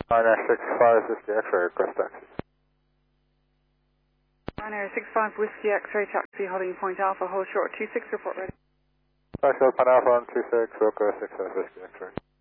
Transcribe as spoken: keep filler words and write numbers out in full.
Ryanair six five Whiskey X-ray, request taxi. Ryanair six five Whiskey X-ray taxi, holding point Alpha, hold short two six, report ready. Taxi Pan Alpha one two six, Wilco six five Whiskey X-ray.